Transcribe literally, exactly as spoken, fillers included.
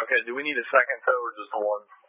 Okay, do we need a second, though, or just one?